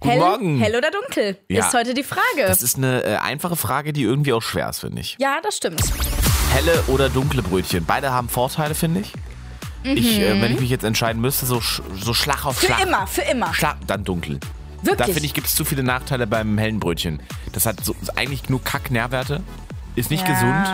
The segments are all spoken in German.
Guten Morgen. Hell oder dunkel, Ja. ist heute die Frage. Das ist eine einfache Frage, die irgendwie auch schwer ist, finde ich. Ja, das stimmt. Helle oder dunkle Brötchen. Beide haben Vorteile, finde ich. Wenn ich mich jetzt entscheiden müsste, so Schlag auf Schlag. Für immer. Schlag, dann dunkel. Wirklich? Da finde ich, gibt es zu viele Nachteile beim hellen Brötchen. Das hat eigentlich nur Kack-Nährwerte. Ist nicht gesund.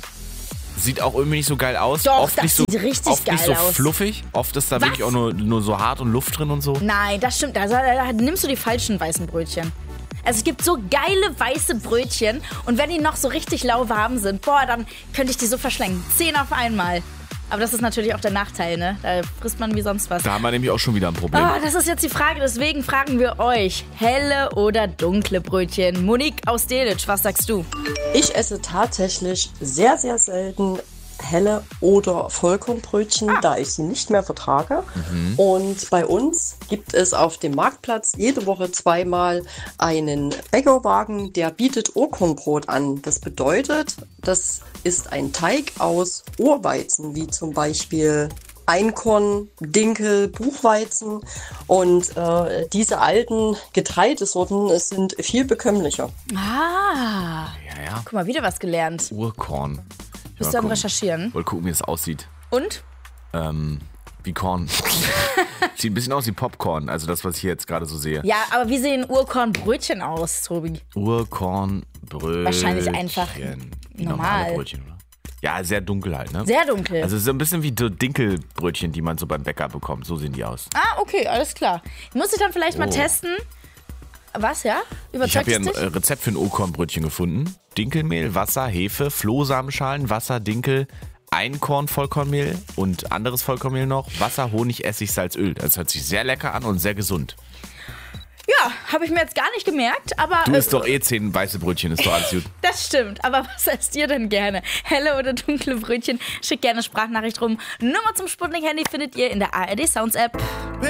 Sieht auch irgendwie nicht so geil aus. Doch, oft das nicht so, sieht richtig oft geil nicht so aus. fluffig. Oft ist da Was? wirklich auch nur so hart und Luft drin und so. Nein, das stimmt. Da nimmst du die falschen weißen Brötchen. Also es gibt so geile weiße Brötchen und wenn die noch so richtig lauwarm sind, dann könnte ich die so verschlängen. 10 auf einmal. Aber das ist natürlich auch der Nachteil, ne? Da frisst man wie sonst was. Da haben wir nämlich auch schon wieder ein Problem. Das ist jetzt die Frage, deswegen fragen wir euch. Helle oder dunkle Brötchen? Monique aus Delitzsch, was sagst du? Ich esse tatsächlich sehr, sehr selten helle oder Vollkornbrötchen, da ich sie nicht mehr vertrage. Und bei uns gibt es auf dem Marktplatz jede Woche 2-mal einen Bäckerwagen, der bietet Urkornbrot an. Das bedeutet, das ist ein Teig aus Urweizen, wie zum Beispiel Einkorn, Dinkel, Buchweizen. Und diese alten Getreidesorten sind viel bekömmlicher. Ah, Ja. guck mal, wieder was gelernt. Urkorn. Bist du am Recherchieren? Wollte gucken, wie es aussieht. Und? Wie Korn. Sieht ein bisschen aus wie Popcorn, also das, was ich hier jetzt gerade so sehe. Ja, aber wie sehen Urkornbrötchen aus, Tobi? Urkornbrötchen. Wahrscheinlich einfach Wie normal. normale Brötchen, oder? Ja, sehr dunkel halt, ne? Sehr dunkel. Also so ein bisschen wie so Dinkelbrötchen, die man so beim Bäcker bekommt. So sehen die aus. Okay, alles klar. Muss ich dann vielleicht mal testen? Was, ja? Ich Überzeugt habe hier es ein dich? Rezept für ein Urkornbrötchen gefunden. Dinkelmehl, Wasser, Hefe, Flohsamenschalen, Wasser, Dinkel, Einkorn, Vollkornmehl und anderes Vollkornmehl noch. Wasser, Honig, Essig, Salz, Öl. Das hört sich sehr lecker an und sehr gesund. Ja, habe ich mir jetzt gar nicht gemerkt, aber... Du isst doch 10 weiße Brötchen, ist doch alles gut. Das stimmt, aber was esst ihr denn gerne? Helle oder dunkle Brötchen? Schickt gerne Sprachnachricht rum. Nummer zum Sputnik-Handy findet ihr in der ARD Sounds App.